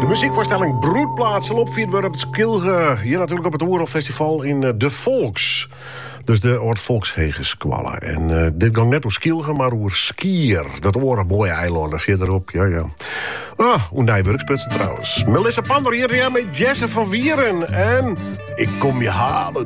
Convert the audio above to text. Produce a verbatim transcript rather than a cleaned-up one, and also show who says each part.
Speaker 1: muziekvoorstelling Broedplaats zal opvierd worden op het Skilge. Hier natuurlijk op het Oerolfestival in uh, De Volks. Dus de oort Volkshegeskwallen. En uh, dit ging net door Skilge, maar door Skier. Dat oren mooie eilanden verderop, ja, ja. Ah, hoe nijwerksputsen trouwens. Melissa Pandor hier, ja, met Jesse van Wieren. En ik kom je halen.